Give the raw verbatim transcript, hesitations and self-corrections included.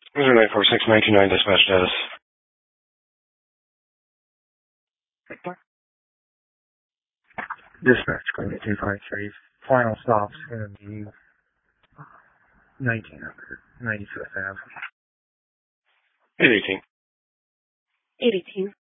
User nine four six nine two nine, dispatch status. Dispatch, code two five three. Final stops going to be nineteen hundred, ninety-fifth Avenue. eight eighteen. eight eighteen.